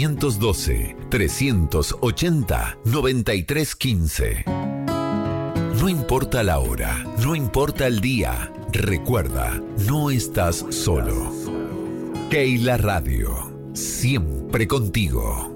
512-380-9315. No importa la hora, no importa el día, recuerda, no estás solo. Keila Radio, siempre contigo.